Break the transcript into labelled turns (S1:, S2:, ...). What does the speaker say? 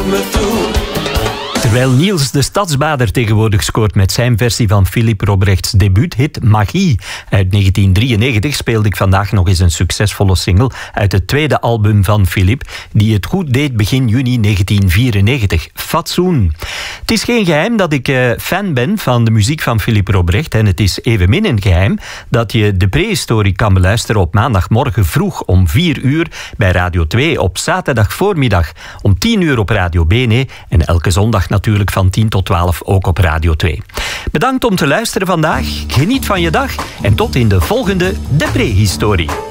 S1: Terwijl Niels de Stadsbader tegenwoordig scoort met zijn versie van Philippe Robrechts debuuthit Magie uit 1993, speelde ik vandaag nog eens een succesvolle single uit het tweede album van Philippe, die het goed deed begin juni 1994, Fatsoen. Het is geen geheim dat ik fan ben van de muziek van Philippe Robrecht en het is evenmin een geheim dat je de prehistorie kan beluisteren op maandagmorgen vroeg om 4 uur bij Radio 2, op zaterdag voormiddag om 10 uur op Radio Bene en elke zondag natuurlijk van 10 tot 12 ook op Radio 2. Bedankt om te luisteren vandaag. Geniet van je dag en tot in de volgende De Prehistorie.